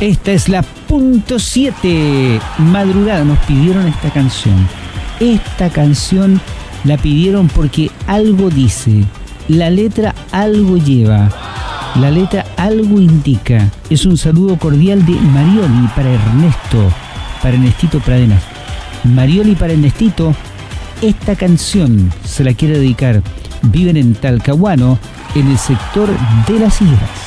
Esta es la punto 7. Madrugada, nos pidieron esta canción. Esta canción la pidieron porque algo dice. La letra algo lleva. La letra algo indica. Es un saludo cordial de Marioli para Ernesto. Para Ernestito Pradenas. Marioli para Ernestito. Esta canción se la quiere dedicar. Viven en Talcahuano, en el sector de Las Higueras.